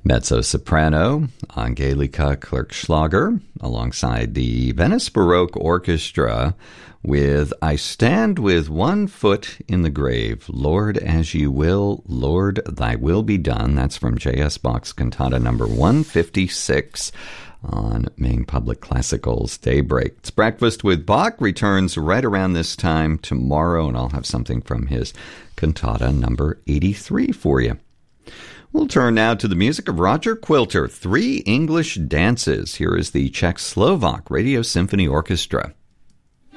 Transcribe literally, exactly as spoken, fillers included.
Mezzo-soprano, Angelika Kirchschlager, alongside the Venice Baroque Orchestra with I Stand With One Foot in the Grave, Lord As You Will, Lord Thy Will Be Done. That's from J S. Bach's Cantata number one fifty-six on Maine Public Classical's Daybreak. It's Breakfast with Bach returns right around this time tomorrow, and I'll have something from his Cantata number eighty-three for you. We'll turn now to the music of Roger Quilter, Three English Dances. Here is the Czech-Slovak Radio Symphony Orchestra.